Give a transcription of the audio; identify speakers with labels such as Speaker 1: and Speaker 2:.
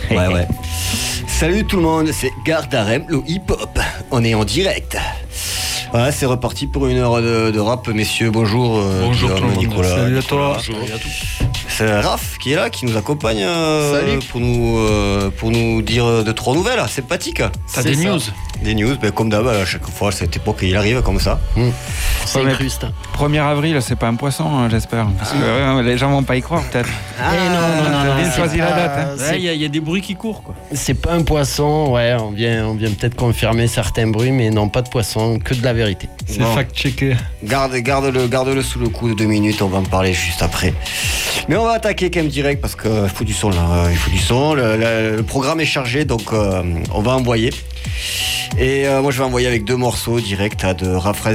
Speaker 1: Ouais. Salut tout le monde, c'est Gardarem, le hip-hop. On est en direct. Voilà, c'est reparti pour une heure de rap, messieurs. Bonjour.
Speaker 2: Bonjour
Speaker 1: Guillaume, Nicolas.
Speaker 2: Salut à toi.
Speaker 3: Bonjour.
Speaker 2: Salut à tous.
Speaker 1: C'est Raph qui est là, qui nous accompagne pour nous dire 2-3 nouvelles sympathiques.
Speaker 2: T'as des news?
Speaker 1: Des news, comme d'hab, à chaque fois, à cette époque, il arrive comme ça.
Speaker 4: Ça incruste.
Speaker 5: 1er avril, c'est pas un poisson, j'espère. Parce que les gens vont pas y croire, peut-être.
Speaker 4: Non.
Speaker 5: Bien choisi la date.
Speaker 2: Il y a des bruits qui courent, quoi.
Speaker 4: C'est pas un poisson, on vient peut-être confirmer certains bruits, mais non, pas de poisson, que de la vérité.
Speaker 2: C'est fact-checké.
Speaker 1: Garde-le sous le coude 2 minutes, on va en parler juste après. Mais on va attaquer quand même direct parce qu'il faut du son là. Il faut du son. Le programme est chargé, donc on va envoyer. Et moi je vais envoyer avec 2 morceaux directs de Raph